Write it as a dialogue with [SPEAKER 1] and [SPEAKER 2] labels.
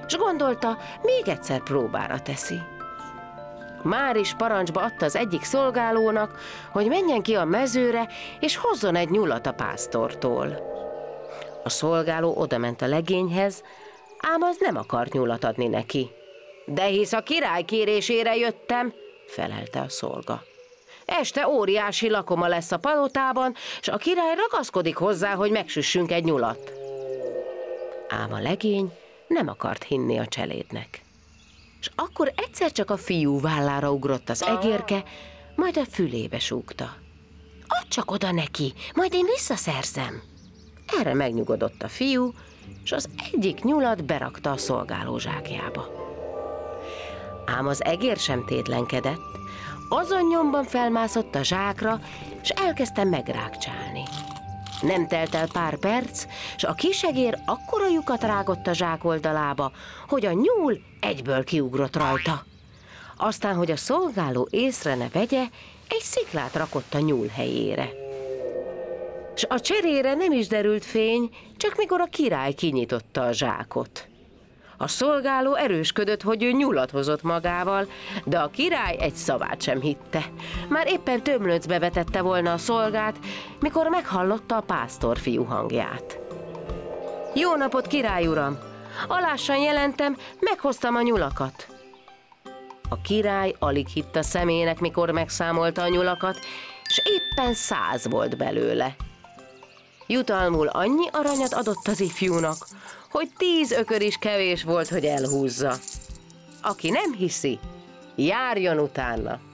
[SPEAKER 1] s gondolta, még egyszer próbára teszi. Már is parancsba adta az egyik szolgálónak, hogy menjen ki a mezőre, és hozzon egy nyulat a pásztortól. A szolgáló odament a legényhez, ám az nem akart nyulat adni neki. De hisz a király kérésére jöttem, felelte a szolga. Este óriási lakoma lesz a palotában, s a király ragaszkodik hozzá, hogy megsüssünk egy nyulat. Ám a legény nem akart hinni a cselédnek. És akkor egyszer csak a fiú vállára ugrott az egérke, majd a fülébe súgta. Add csak oda neki, majd én visszaszerzem. Erre megnyugodott a fiú, és az egyik nyulat berakta a szolgáló zsákjába. Ám az egér sem tétlenkedett, azon nyomban felmászott a zsákra, és elkezdte megrákcsálni. Nem telt el pár perc, s a kisegér akkora lyukat rágott a zsák oldalába, hogy a nyúl egyből kiugrott rajta. Aztán, hogy a szolgáló észre ne vegye, egy sziklát rakott a nyúl helyére. S a cserére nem is derült fény, csak mikor a király kinyitotta a zsákot. A szolgáló erősködött, hogy ő nyulat hozott magával, de a király egy szavát sem hitte. Már éppen tömlöcbe vetette volna a szolgát, mikor meghallotta a pásztorfiú hangját. Jó napot, király uram! Alássan jelentem, meghoztam a nyulakat. A király alig hitt a szemének, mikor megszámolta a nyulakat, s éppen 100 volt belőle. Jutalmul annyi aranyat adott az ifjúnak, hogy 10 ökör is kevés volt, hogy elhúzza. Aki nem hiszi, járjon utána!